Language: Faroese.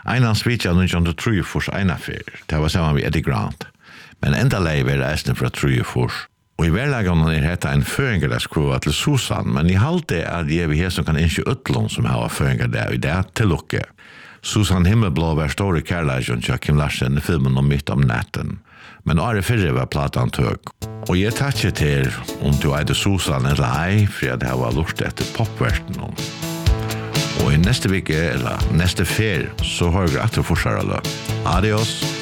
Einan svitja 1903 fors einafer, det var saman med Eddie Grant. Men enda lei var eisne fra 3 fors. Og i verlagan hetta en føringardagskrua til Susan, men I halte at jeg vil som kan innskje utlån som har føringardag i det til lukke. Susan Himmelblå var store kærleisjon til Kim Larsen I filmen om Mitt om natten. Men året fyrre var platan tøg. Og jeg takkje til om du eide Susan eller ei, for jeg var lurt etter popverten om. Og I neste vike, eller neste fer, så har vi etter forsvarere. Adios!